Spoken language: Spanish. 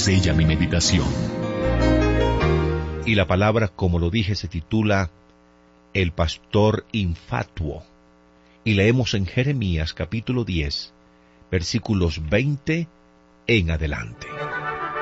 sella mi meditación. Y la palabra, como lo dije, se titula El pastor infatuo. Y leemos en Jeremías capítulo 10, versículos 20 en adelante.